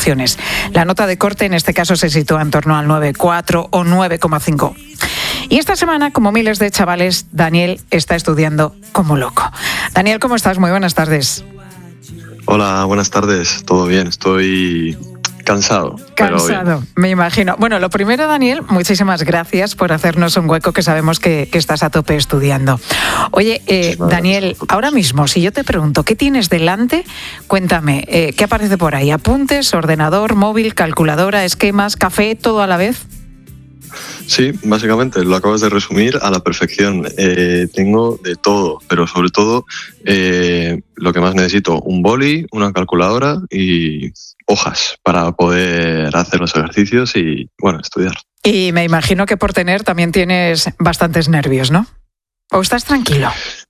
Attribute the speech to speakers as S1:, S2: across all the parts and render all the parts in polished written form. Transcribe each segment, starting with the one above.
S1: opciones. La nota de corte en este caso se sitúa en torno al 9,4 o 9,5. Y esta semana, como miles de chavales, Daniel está estudiando como loco. Daniel, ¿cómo estás? Muy buenas tardes.
S2: Hola, buenas tardes. ¿Todo bien? Estoy cansado.
S1: Cansado, me imagino. Bueno, lo primero, Daniel, muchísimas gracias por hacernos un hueco, que sabemos que estás a tope estudiando. Oye, Daniel, ahora mismo, si yo te pregunto, ¿qué tienes delante? Cuéntame, ¿qué aparece por ahí? ¿Apuntes, ordenador, móvil, calculadora, esquemas, café, todo a la vez?
S2: Sí, básicamente lo acabas de resumir a la perfección. Tengo de todo, pero sobre todo lo que más necesito, un boli, una calculadora y hojas para poder hacer los ejercicios y, bueno, estudiar.
S1: Y me imagino que por tener también tienes bastantes nervios, ¿no? ¿O estás tranquilo?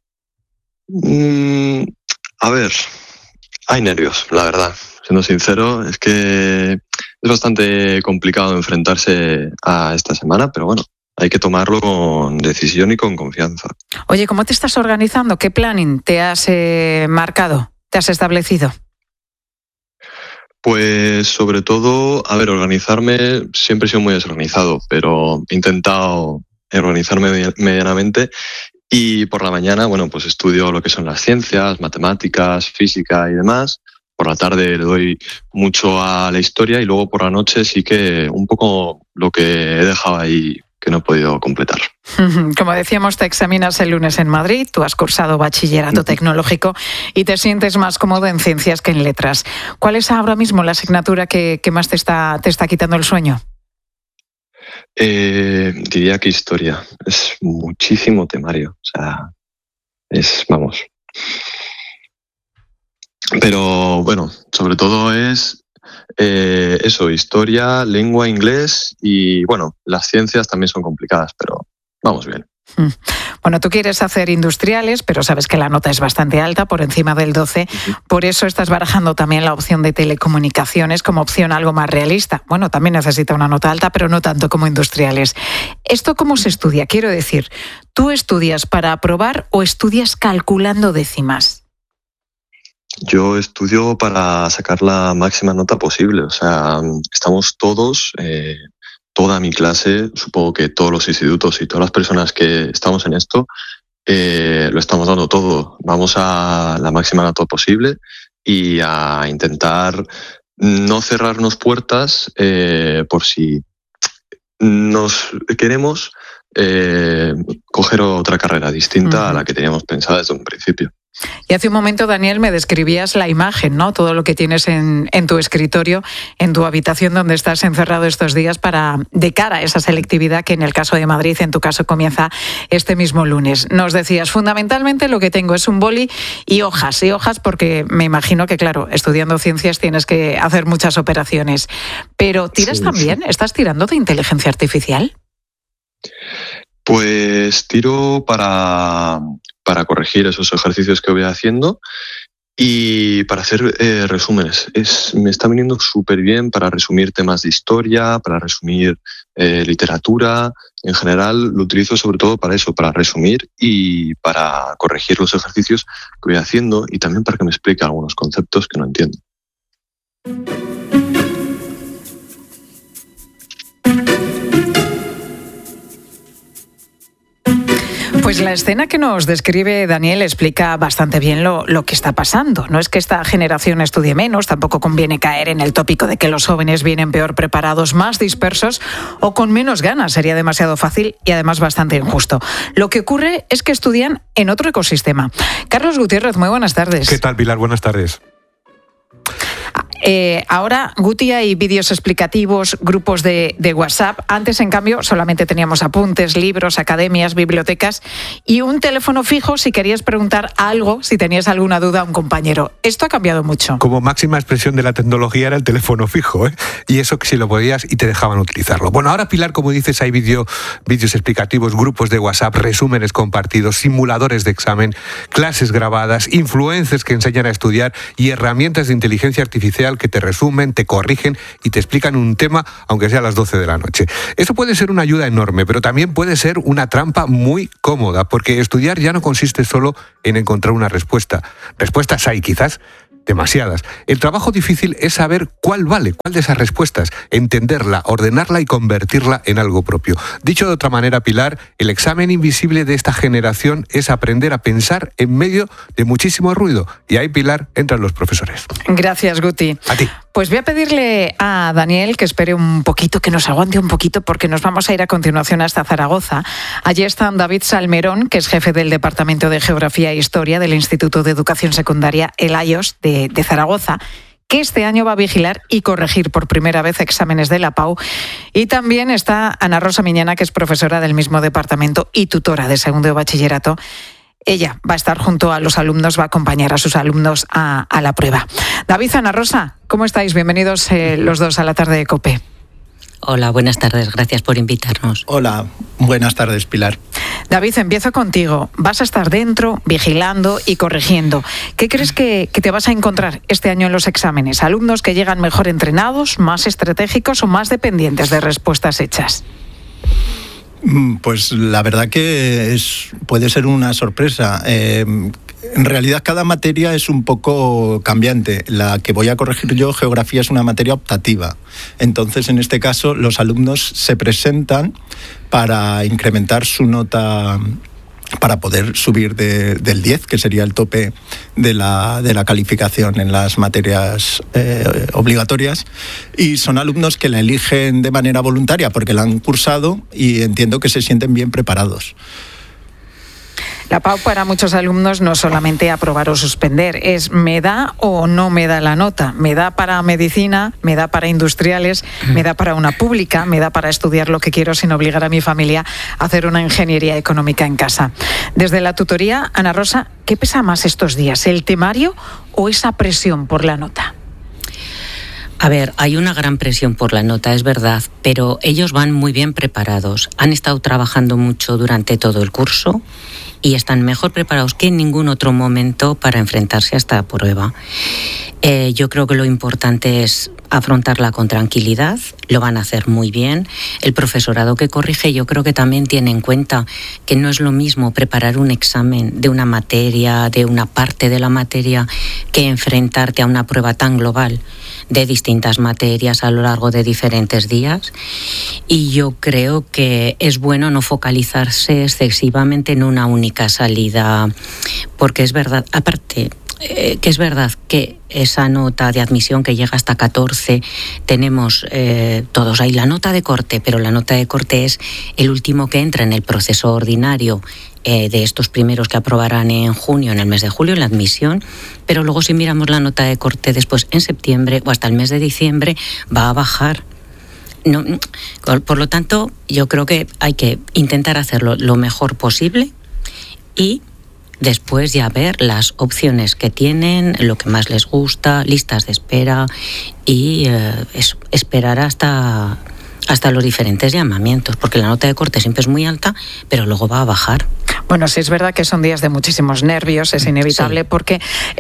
S2: A ver, hay nervios, la verdad. Siendo sincero, es que es bastante complicado enfrentarse a esta semana, pero bueno, hay que tomarlo con decisión y con confianza.
S1: Oye, ¿cómo te estás organizando? ¿Qué planning te has marcado? ¿Te has establecido?
S2: Pues sobre todo, a ver, organizarme, siempre he sido muy desorganizado, pero he intentado organizarme medianamente y por la mañana, bueno, pues estudio lo que son las ciencias, matemáticas, física y demás. Por la tarde le doy mucho a la historia y luego por la noche sí que un poco lo que he dejado ahí que no he podido completar.
S1: Como decíamos, te examinas el lunes en Madrid, tú has cursado bachillerato tecnológico y te sientes más cómodo en ciencias que en letras. ¿Cuál es ahora mismo la asignatura que más te está quitando el sueño?
S2: Diría que historia. Es muchísimo temario. O sea, vamos. Pero bueno, sobre todo es eso, historia, lengua, inglés y bueno, las ciencias también son complicadas, pero vamos bien.
S1: Bueno, tú quieres hacer industriales, pero sabes que la nota es bastante alta, por encima del 12. Por eso estás barajando también la opción de telecomunicaciones como opción algo más realista. Bueno, también necesita una nota alta, pero no tanto como industriales. ¿Esto cómo se estudia? Quiero decir, ¿tú estudias para aprobar o estudias calculando décimas?
S2: Yo estudio para sacar la máxima nota posible. O sea, estamos todos, toda mi clase, supongo que todos los institutos y todas las personas que estamos en esto, lo estamos dando todo. Vamos a la máxima nota posible y a intentar no cerrarnos puertas por si nos queremos coger otra carrera distinta a la que teníamos pensada desde un principio.
S1: Y hace un momento, Daniel, me describías la imagen, ¿no? Todo lo que tienes en tu escritorio, en tu habitación donde estás encerrado estos días de cara a esa selectividad que en el caso de Madrid, en tu caso, comienza este mismo lunes. Nos decías, fundamentalmente lo que tengo es un boli y hojas porque me imagino que, claro, estudiando ciencias tienes que hacer muchas operaciones. Pero ¿tiras también? ¿Estás tirando de inteligencia artificial?
S2: Pues tiro para corregir esos ejercicios que voy haciendo y para hacer resúmenes. Me está viniendo súper bien para resumir temas de historia, para resumir literatura. En general lo utilizo sobre todo para eso, para resumir y para corregir los ejercicios que voy haciendo y también para que me explique algunos conceptos que no entiendo.
S1: Pues la escena que nos describe Daniel explica bastante bien lo que está pasando. No es que esta generación estudie menos, tampoco conviene caer en el tópico de que los jóvenes vienen peor preparados, más dispersos o con menos ganas. Sería demasiado fácil y además bastante injusto. Lo que ocurre es que estudian en otro ecosistema. Carlos Gutiérrez, muy buenas tardes.
S3: ¿Qué tal, Pilar? Buenas tardes.
S1: Ahora, Guti, hay vídeos explicativos, grupos de WhatsApp. Antes, en cambio, solamente teníamos apuntes, libros, academias, bibliotecas y un teléfono fijo si querías preguntar algo, si tenías alguna duda a un compañero. Esto ha cambiado mucho.
S3: Como máxima expresión de la tecnología era el teléfono fijo, ¿eh? Y eso que si lo podías y te dejaban utilizarlo. Bueno, ahora, Pilar, como dices, hay vídeos explicativos, grupos de WhatsApp, resúmenes compartidos, simuladores de examen, clases grabadas, influencers que enseñan a estudiar y herramientas de inteligencia artificial que te resumen, te corrigen y te explican un tema, aunque sea a las 12 de la noche. Eso puede ser una ayuda enorme, pero también puede ser una trampa muy cómoda, porque estudiar ya no consiste solo en encontrar una respuesta. Respuestas hay quizás, demasiadas. El trabajo difícil es saber cuál vale, cuál de esas respuestas, entenderla, ordenarla y convertirla en algo propio. Dicho de otra manera, Pilar, el examen invisible de esta generación es aprender a pensar en medio de muchísimo ruido. Y ahí, Pilar, entran los profesores.
S1: Gracias, Guti.
S3: A ti.
S1: Pues voy a pedirle a Daniel que espere un poquito, que nos aguante un poquito, porque nos vamos a ir a continuación hasta Zaragoza. Allí está David Salmerón, que es jefe del Departamento de Geografía e Historia del Instituto de Educación Secundaria, el IOS, de Zaragoza, que este año va a vigilar y corregir por primera vez exámenes de la PAU. Y también está Ana Rosa Miñana, que es profesora del mismo departamento y tutora de segundo de bachillerato. Ella va a estar junto a los alumnos, va a acompañar a sus alumnos a la prueba. David, Ana Rosa, ¿cómo estáis? Bienvenidos los dos a la tarde de COPE.
S4: Hola, buenas tardes, gracias por invitarnos.
S5: Hola, buenas tardes, Pilar.
S1: David, empiezo contigo. Vas a estar dentro, vigilando y corrigiendo. ¿Qué crees que te vas a encontrar este año en los exámenes? ¿Alumnos que llegan mejor entrenados, más estratégicos o más dependientes de respuestas hechas?
S5: Pues la verdad que puede ser una sorpresa. En realidad cada materia es un poco cambiante. La que voy a corregir yo, geografía, es una materia optativa. Entonces, en este caso, los alumnos se presentan para incrementar su nota, para poder subir del 10, que sería el tope de la calificación en las materias obligatorias, y son alumnos que la eligen de manera voluntaria porque la han cursado y entiendo que se sienten bien preparados.
S1: La PAU para muchos alumnos no solamente aprobar o suspender, es me da o no me da la nota. Me da para medicina, me da para industriales, me da para una pública, me da para estudiar lo que quiero sin obligar a mi familia a hacer una ingeniería económica en casa. Desde la tutoría, Ana Rosa, ¿qué pesa más estos días? ¿El temario o esa presión por la nota?
S4: A ver, hay una gran presión por la nota, es verdad, pero ellos van muy bien preparados. Han estado trabajando mucho durante todo el curso y están mejor preparados que en ningún otro momento para enfrentarse a esta prueba. Yo creo que lo importante es afrontarla con tranquilidad, lo van a hacer muy bien. El profesorado que corrige yo creo que también tiene en cuenta que no es lo mismo preparar un examen de una materia, de una parte de la materia, que enfrentarte a una prueba tan global de distintas materias a lo largo de diferentes días. Y yo creo que es bueno no focalizarse excesivamente en una única salida, porque es verdad, aparte, que es verdad que esa nota de admisión que llega hasta 14, tenemos todos ahí la nota de corte, pero la nota de corte es el último que entra en el proceso ordinario de estos primeros que aprobarán en junio, en el mes de julio, en la admisión, pero luego si miramos la nota de corte después en septiembre o hasta el mes de diciembre va a bajar. No, por lo tanto, yo creo que hay que intentar hacerlo lo mejor posible y después ya ver las opciones que tienen, lo que más les gusta, listas de espera y esperar hasta los diferentes llamamientos, porque la nota de corte siempre es muy alta, pero luego va a bajar.
S1: Bueno, sí es verdad que son días de muchísimos nervios, es inevitable, sí. Porque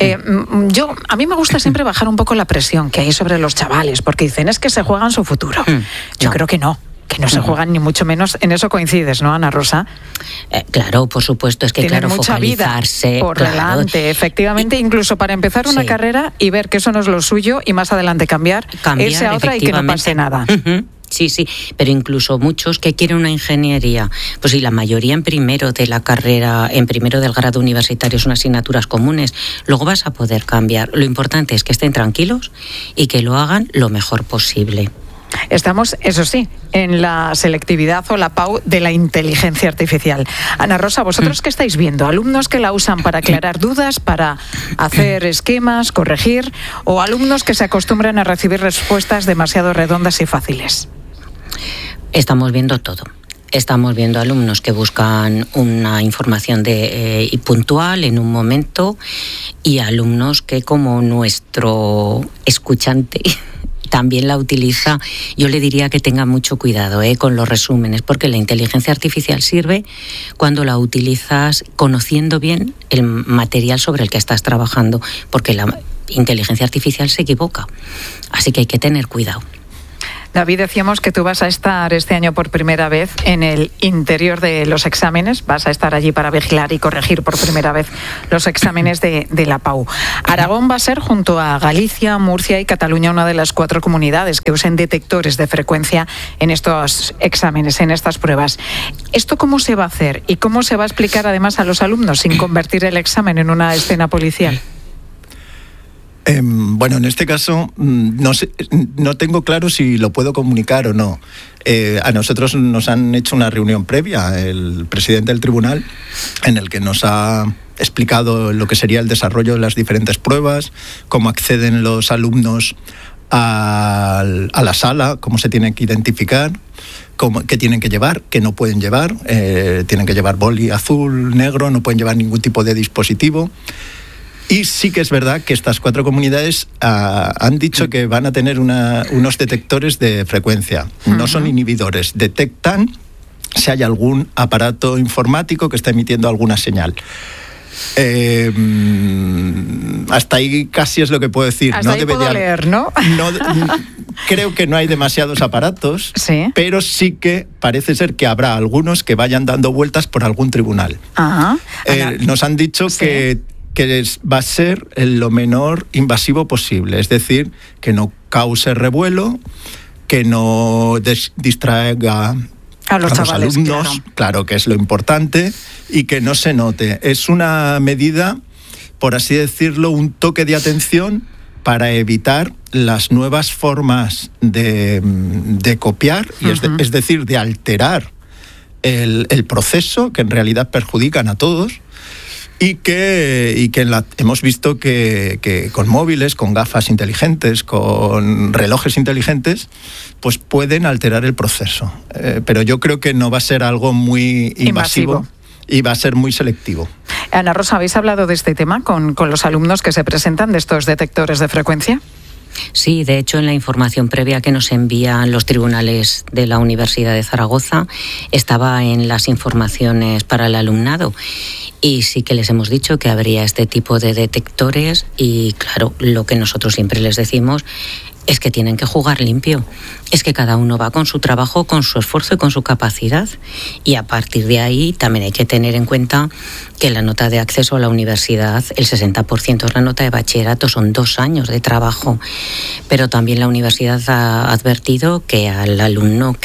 S1: a mí me gusta siempre bajar un poco la presión que hay sobre los chavales, porque dicen es que se juegan su futuro. Yo creo que no se juegan ni mucho menos. En eso coincides, ¿no, Ana Rosa?
S4: Claro, por supuesto, es que
S1: tienen
S4: claro,
S1: mucha
S4: focalizarse
S1: vida por delante, efectivamente, incluso para empezar una carrera y ver que eso no es lo suyo y más adelante cambiar irse a otra y que no pase nada.
S4: Sí, pero incluso muchos que quieren una ingeniería, pues sí, la mayoría en primero de la carrera, en primero del grado universitario son asignaturas comunes, luego vas a poder cambiar. Lo importante es que estén tranquilos y que lo hagan lo mejor posible.
S1: Estamos, eso sí, en la selectividad o la PAU de la inteligencia artificial. Ana Rosa, ¿vosotros qué estáis viendo? ¿Alumnos que la usan para aclarar dudas, para hacer esquemas, corregir, o alumnos que se acostumbran a recibir respuestas demasiado redondas y fáciles?
S4: Estamos viendo todo. Estamos viendo alumnos que buscan una información y puntual en un momento y alumnos que, como nuestro escuchante también la utiliza, yo le diría que tenga mucho cuidado con los resúmenes, porque la inteligencia artificial sirve cuando la utilizas conociendo bien el material sobre el que estás trabajando, porque la inteligencia artificial se equivoca, así que hay que tener cuidado.
S1: David, decíamos que tú vas a estar este año por primera vez en el interior de los exámenes, vas a estar allí para vigilar y corregir por primera vez los exámenes de la PAU. Aragón va a ser, junto a Galicia, Murcia y Cataluña, una de las 4 comunidades que usen detectores de frecuencia en estos exámenes, en estas pruebas. ¿Esto cómo se va a hacer y cómo se va a explicar además a los alumnos sin convertir el examen en una escena policial?
S5: Bueno, en este caso no tengo claro si lo puedo comunicar o no. A nosotros nos han hecho una reunión previa, el presidente del tribunal, en el que nos ha explicado lo que sería el desarrollo de las diferentes pruebas, cómo acceden los alumnos a la sala, cómo se tienen que identificar, qué tienen que llevar, qué no pueden llevar. Tienen que llevar boli azul, negro, no pueden llevar ningún tipo de dispositivo. Y sí que es verdad que estas 4 comunidades han dicho que van a tener unos detectores de frecuencia. No son inhibidores, detectan si hay algún aparato informático que está emitiendo alguna señal. Hasta ahí casi es lo que puedo decir.
S1: Hasta ahí puedo leer, ¿no?
S5: Creo que no hay demasiados aparatos,
S1: ¿sí?
S5: Pero sí que parece ser que habrá algunos que vayan dando vueltas por algún tribunal.
S1: Ajá.
S5: Nos han dicho
S1: sí,
S5: que va a ser lo menor invasivo posible, es decir, que no cause revuelo, que no distraiga a los chavales, alumnos, claro, que es lo importante, y que no se note. Es una medida, por así decirlo, un toque de atención para evitar las nuevas formas de copiar, y es decir, de alterar el proceso, que en realidad perjudican a todos. Y que hemos visto que con móviles, con gafas inteligentes, con relojes inteligentes, pues pueden alterar el proceso. Pero yo creo que no va a ser algo muy invasivo. Y va a ser muy selectivo.
S1: Ana Rosa, ¿habéis hablado de este tema con los alumnos que se presentan de estos detectores de frecuencia?
S4: Sí, de hecho, en la información previa que nos envían los tribunales de la Universidad de Zaragoza estaba en las informaciones para el alumnado. Y sí que les hemos dicho que habría este tipo de detectores y, claro, lo que nosotros siempre les decimos es que tienen que jugar limpio. Es que cada uno va con su trabajo, con su esfuerzo y con su capacidad. Y a partir de ahí también hay que tener en cuenta que la nota de acceso a la universidad, el 60% es la nota de bachillerato, son 2 años de trabajo. Pero también la universidad ha advertido que al alumna,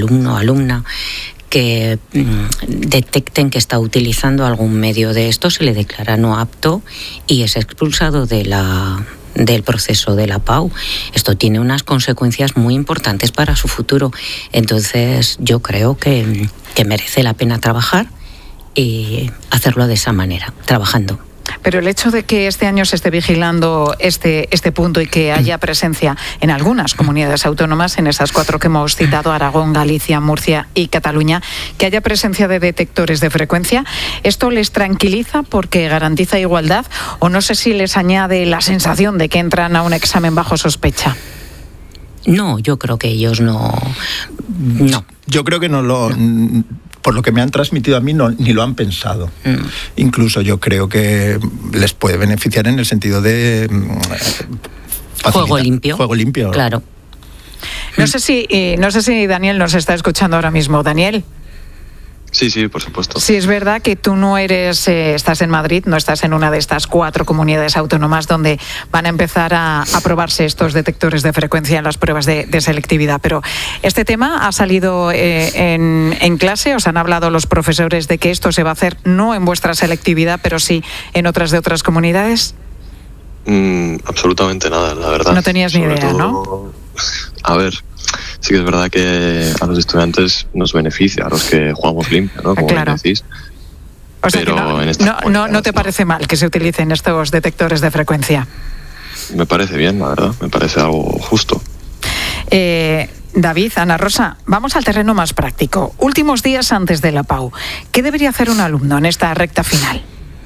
S4: que detecten que está utilizando algún medio de esto, se le declara no apto y es expulsado del proceso de la PAU. Esto tiene unas consecuencias muy importantes para su futuro. Entonces yo creo que merece la pena trabajar y hacerlo de esa manera, trabajando.
S1: Pero el hecho de que este año se esté vigilando este punto y que haya presencia en algunas comunidades autónomas, en esas 4 que hemos citado, Aragón, Galicia, Murcia y Cataluña, que haya presencia de detectores de frecuencia, ¿esto les tranquiliza porque garantiza igualdad o no sé si les añade la sensación de que entran a un examen bajo sospecha?
S4: No, yo creo que ellos no.
S5: Yo creo que por lo que me han transmitido a mí, ni lo han pensado. Incluso yo creo que les puede beneficiar en el sentido de
S4: juego limpio.
S5: Juego limpio.
S4: Claro.
S1: No sé si Daniel nos está escuchando ahora mismo. Daniel.
S2: Sí, por supuesto.
S1: Sí, es verdad que tú no estás en Madrid, no estás en una de estas 4 comunidades autónomas donde van a empezar a probarse estos detectores de frecuencia en las pruebas de selectividad. Pero este tema ha salido en clase, os han hablado los profesores de que esto se va a hacer no en vuestra selectividad, pero sí en otras de otras comunidades.
S2: Absolutamente nada, la verdad.
S1: No tenías ni idea, ¿no?
S2: A ver, sí que es verdad que a los estudiantes nos beneficia, a los que jugamos limpio, ¿no? Como
S1: claro.
S2: Decís.
S1: O sea,
S2: pero
S1: no te parece mal que se utilicen estos detectores de frecuencia.
S2: Me parece bien, la verdad, me parece algo justo.
S1: David, Ana Rosa, vamos al terreno más práctico. Últimos días antes de la PAU, ¿qué debería hacer un alumno en esta recta final?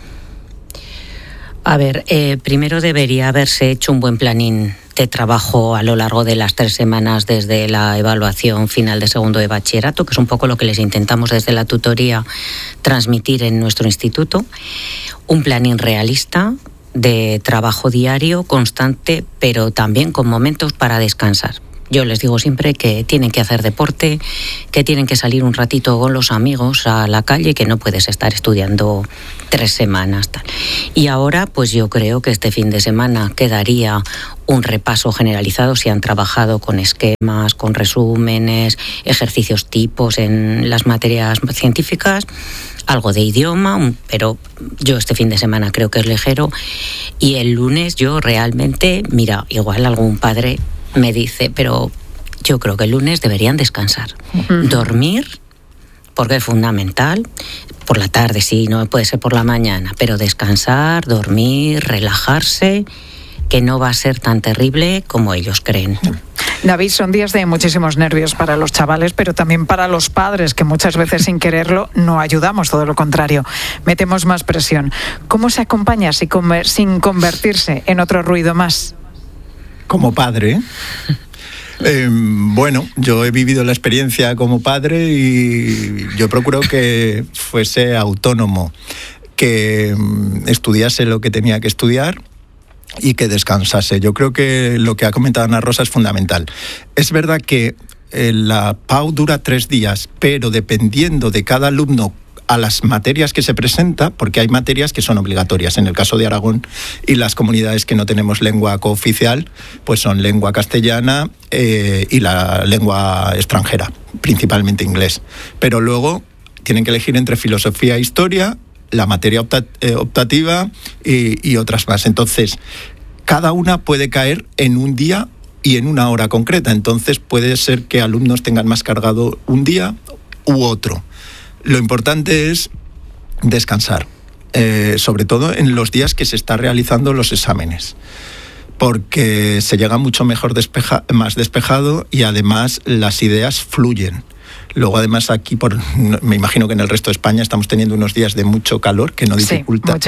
S4: A ver, primero debería haberse hecho un buen planín de trabajo a lo largo de las 3 semanas desde la evaluación final de segundo de bachillerato, que es un poco lo que les intentamos desde la tutoría transmitir en nuestro instituto. Un planín realista de trabajo diario, constante, pero también con momentos para descansar. Yo les digo siempre que tienen que hacer deporte, que tienen que salir un ratito con los amigos a la calle, que no puedes estar estudiando 3 semanas. Tal. Y ahora, pues yo creo que este fin de semana quedaría un repaso generalizado si han trabajado con esquemas, con resúmenes, ejercicios tipos en las materias científicas, algo de idioma, pero yo este fin de semana creo que es ligero. Y el lunes yo realmente, mira, igual algún padre me dice, pero yo creo que el lunes deberían descansar. Dormir, porque es fundamental. Por la tarde sí, no puede ser por la mañana, pero descansar, dormir, relajarse, que no va a ser tan terrible como ellos creen.
S1: David, son días de muchísimos nervios para los chavales, pero también para los padres, que muchas veces sin quererlo no ayudamos, todo lo contrario, metemos más presión. ¿Cómo se acompaña sin convertirse en otro ruido más?
S5: Como padre, bueno, yo he vivido la experiencia como padre y yo procuro que fuese autónomo, que estudiase lo que tenía que estudiar y que descansase. Yo creo que lo que ha comentado Ana Rosa es fundamental. Es verdad que la PAU dura 3 días, pero dependiendo de cada alumno a las materias que se presenta, porque hay materias que son obligatorias. En el caso de Aragón y las comunidades que no tenemos lengua cooficial, pues son lengua castellana y la lengua extranjera, principalmente inglés. Pero luego tienen que elegir entre filosofía e historia, la materia optativa y otras más. Entonces, cada una puede caer en un día y en una hora concreta. Entonces, puede ser que alumnos tengan más cargado un día u otro. Lo importante es descansar, sobre todo en los días que se está realizando los exámenes, porque se llega mucho mejor más despejado y además las ideas fluyen. Luego, además, aquí, me imagino que en el resto de España estamos teniendo unos días de mucho calor que no dificultan,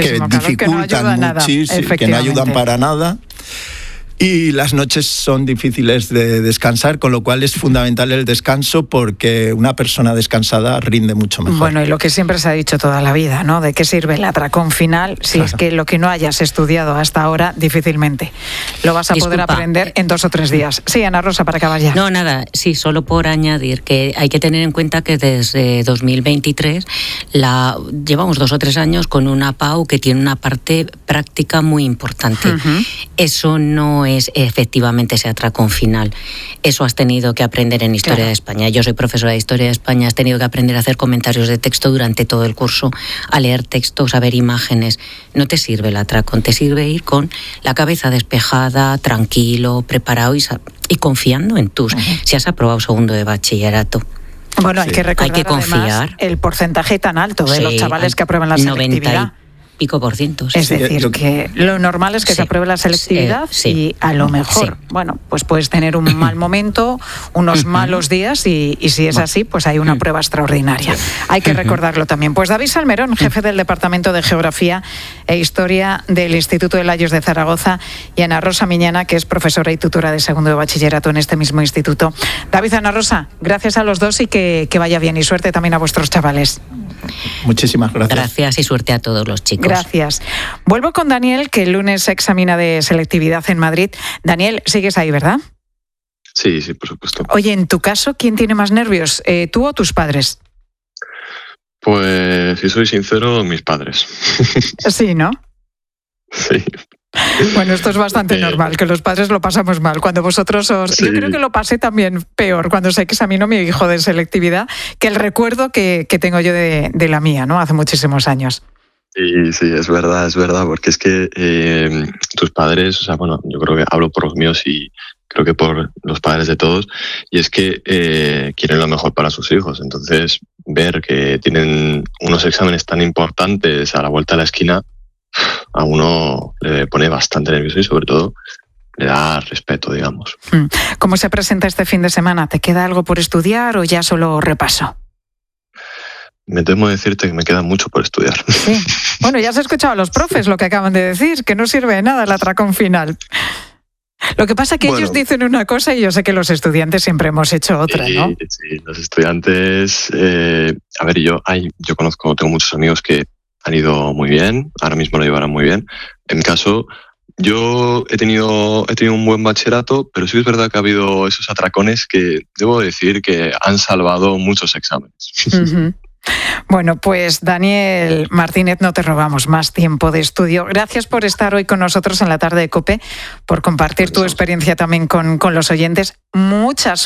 S5: que no ayudan para nada. Y las noches son difíciles de descansar, con lo cual es fundamental el descanso porque una persona descansada rinde mucho mejor.
S1: Bueno, y lo que siempre se ha dicho toda la vida, ¿no? ¿De qué sirve el atracón final si es que lo que no hayas estudiado hasta ahora difícilmente lo vas a poder aprender en 2 o 3 días? Sí, Ana Rosa, para acabar ya.
S4: No, nada, sí, solo por añadir que hay que tener en cuenta que desde 2023 llevamos 2 o 3 años con una PAU que tiene una parte práctica muy importante. Eso no es efectivamente ese atracón final. Eso has tenido que aprender en Historia de España. Yo soy profesora de Historia de España, has tenido que aprender a hacer comentarios de texto durante todo el curso, a leer textos, a ver imágenes. No te sirve el atracón, te sirve ir con la cabeza despejada, tranquilo, preparado y confiando en si has aprobado 2º de bachillerato.
S1: Bueno, hay que recordar, hay que confiar. Además, el porcentaje tan alto de los chavales que aprueban la selectividad.
S4: Pico por ciento.
S1: Es decir, que lo normal es que se apruebe la selectividad y a lo mejor, bueno, pues puedes tener un mal momento, unos malos días y si es así, pues hay una prueba extraordinaria. Hay que recordarlo también. Pues David Salmerón, jefe del Departamento de Geografía e Historia del Instituto de Layos de Zaragoza, y Ana Rosa Miñana, que es profesora y tutora de 2º de bachillerato en este mismo instituto. David, Ana Rosa, gracias a los dos y que vaya bien y suerte también a vuestros chavales.
S5: Muchísimas gracias.
S4: Gracias y suerte a todos los chicos.
S1: Gracias. Vuelvo con Daniel, que el lunes se examina de selectividad en Madrid. Daniel, sigues ahí, ¿verdad?
S2: Sí, por supuesto.
S1: Oye, en tu caso, ¿quién tiene más nervios? ¿Tú o tus padres?
S2: Pues, si soy sincero, mis padres.
S1: Sí, ¿no?
S2: Sí.
S1: Bueno, esto es bastante normal, que los padres lo pasamos mal. Cuando vosotros
S2: Sí.
S1: Yo creo que lo pasé también peor cuando se examinó mi hijo de selectividad, que el recuerdo que tengo yo de la mía, ¿no? Hace muchísimos años.
S2: Sí, es verdad, porque es que tus padres, o sea, bueno, yo creo que hablo por los míos y creo que por los padres de todos, y es que quieren lo mejor para sus hijos. Entonces, ver que tienen unos exámenes tan importantes a la vuelta de la esquina, a uno le pone bastante nervioso y sobre todo le da respeto, digamos.
S1: ¿Cómo se presenta este fin de semana? ¿Te queda algo por estudiar o ya solo repaso?
S2: Me temo decirte que me queda mucho por estudiar.
S1: Sí. Bueno, ya has escuchado a los profes lo que acaban de decir, que no sirve de nada el atracón final. Lo que pasa es que ellos dicen una cosa y yo sé que los estudiantes siempre hemos hecho otra, ¿no?
S2: Sí, los estudiantes... a ver, yo tengo muchos amigos que han ido muy bien, ahora mismo lo llevarán muy bien. En mi caso, Yo he tenido un buen bachillerato, pero sí es verdad que ha habido esos atracones que debo decir que han salvado muchos exámenes.
S1: Uh-huh. Bueno, pues Daniel Martínez, no te robamos más tiempo de estudio. Gracias por estar hoy con nosotros en la tarde de COPE, por compartir tu experiencia también con los oyentes. Mucha suerte